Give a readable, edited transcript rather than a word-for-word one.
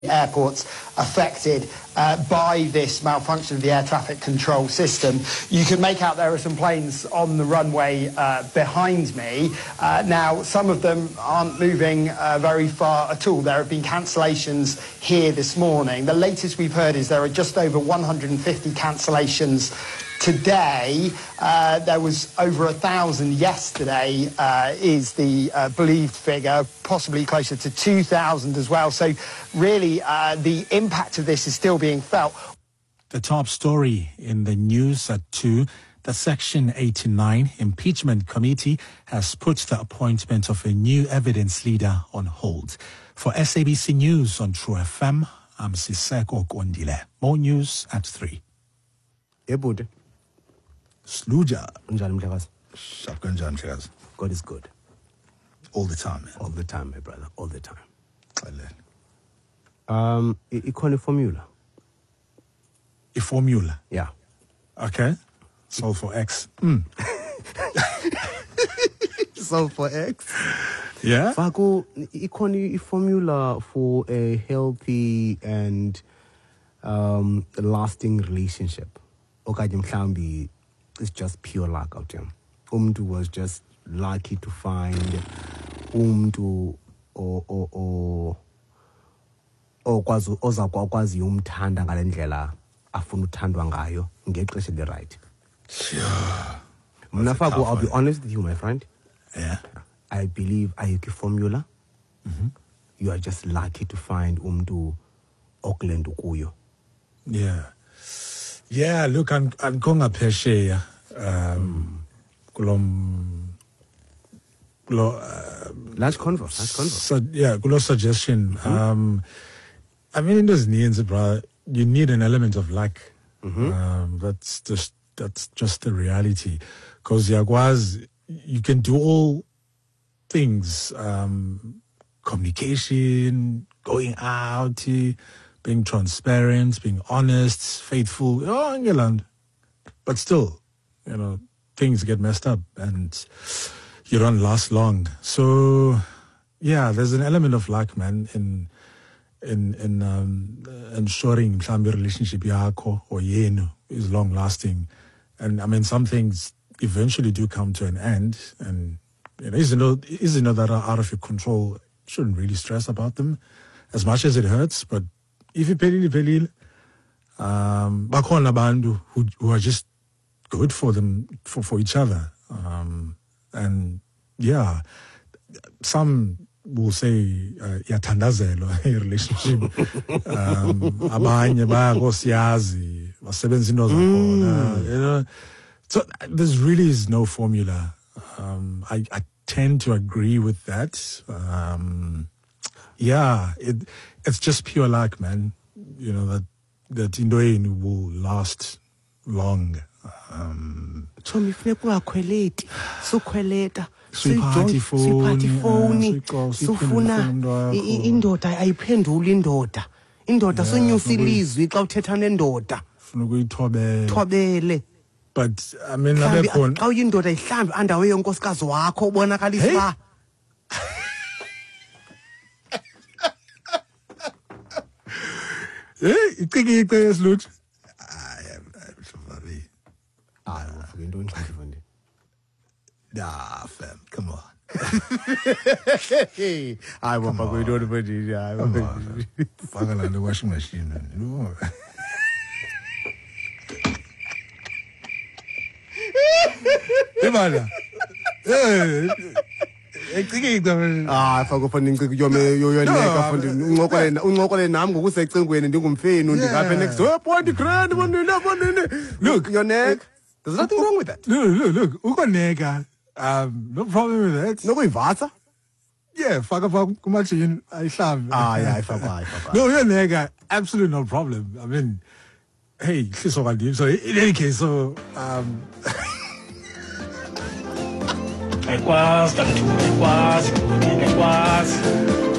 airports affected by this malfunction of the air traffic control system. You can make out there are some planes on the runway behind me. Now, some of them aren't moving very far at all. There have been cancellations here this morning. The latest we've heard is there are just over 150 cancellations today. There was over 1,000 yesterday, is the believed figure, possibly closer to 2,000 as well. So really, the impact of this is still being felt. The top story in the news at 2, the Section 89 Impeachment Committee has put the appointment of a new evidence leader on hold. For SABC News on True FM, I'm Siseko Kondile. More news at 3. Ebude. Sluja. Unjani Mhlekazi? Shotgun John Mhlekazi. God is good. All the time, man. All the time, my brother. All the time. Ikhona formula. A formula? Yeah. Okay. Solve for X. Solve for X? Yeah. Faku, ikhona formula for a healthy and lasting relationship. Okanye mhlambi, it's just pure luck out here. Umntu was just lucky to find umntu ozakwazi umthanda ngale ndlela afuna uthandwa ngayo ngexesha le right. Sure. Mna Faku, I'll be honest with you, my friend. Yeah. I believe ayikho formula. You are just lucky to find umntu okulenda kuyo. Yeah. Yeah, look, I'm going up here. Large converse. So, yeah, good suggestion. I mean, in those needs, brother, you need an element of luck. That's just the reality. Because you can do all things, communication, going out, being transparent, being honest, faithful, but still, things get messed up and you don't last long. So, yeah, there's an element of luck, man, in ensuring your relationship yakho or yenu is long lasting. And I mean, some things eventually do come to an end, and even though that are out of your control, you shouldn't really stress about them as much as it hurts. But if you pelile, bakhona abantu who are just good for them, for each other. And yeah, some will say yathandazelwa a relationship. Abanye bayakosiyazi basebenza into zakhona. So there really is no formula. I tend to agree with that. Yeah, it's just pure luck, man. That indoyini will last long. Chomi funeka ungakhweleti, sukhweleta. Siphathi phone, sufuna indoda ayiphenduli indoda. Indoda sonyusa ilizwi xa uthetha nendoda. Funa ukuyithobela. Thobele. But I mean, xa uyindoda ihlambe andawe yonkosikazi wakho ubonakalisa ba. Icike Sluj. Nah, fam, come on. Hey, I want to go to the Fucking on the washing machine, man. Hey, man. Faku funding yoneka funding unqokole nami ngokusecingweni ndingumfeni ndingapha next point grand look your neck, there's nothing wrong with that. Look ukoneka, no problem with that. Nokuyivatsa. Yeah, faka kumajini ayihlambe. Yeah, faka. No, your nega, absolutely no problem. I mean, hey, so in any case, so Ekwazi,